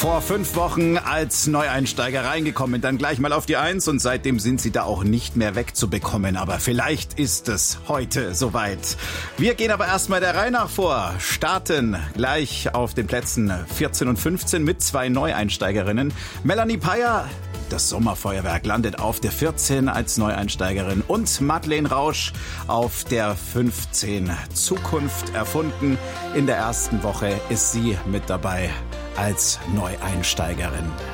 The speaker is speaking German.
Vor 5 Wochen als Neueinsteiger reingekommen, dann gleich mal auf die 1 und seitdem sind sie da auch nicht mehr wegzubekommen. Aber vielleicht ist es heute soweit. Wir gehen aber erstmal der Reihe nach vor, starten gleich auf den Plätzen 14 und 15 mit 2 Neueinsteigerinnen. Melanie Peyer, das Sommerfeuerwerk, landet auf der 14 als Neueinsteigerin und Madeleine Rausch auf der 15. Zukunft erfunden. In der ersten Woche ist sie mit dabei als Neueinsteigerin.